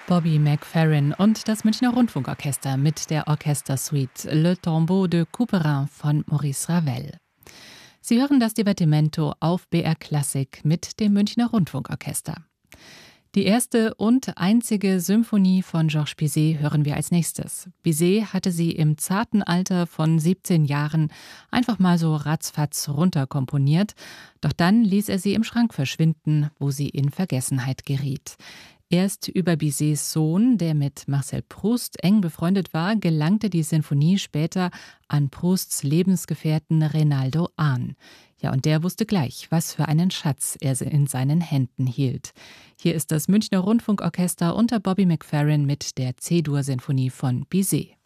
Bobby McFerrin und das Münchner Rundfunkorchester mit der Orchestersuite Le Tombeau de Couperin von Maurice Ravel. Sie hören das Divertimento auf BR Klassik mit dem Münchner Rundfunkorchester. Die erste und einzige Symphonie von Georges Bizet hören wir als nächstes. Bizet hatte sie im zarten Alter von 17 Jahren einfach mal so ratzfatz runterkomponiert, doch dann ließ er sie im Schrank verschwinden, wo sie in Vergessenheit geriet. Erst über Bizets Sohn, der mit Marcel Proust eng befreundet war, gelangte die Sinfonie später an Prousts Lebensgefährten Reynaldo Ahn. Ja, und der wusste gleich, was für einen Schatz er in seinen Händen hielt. Hier ist das Münchner Rundfunkorchester unter Bobby McFerrin mit der C-Dur-Sinfonie von Bizet.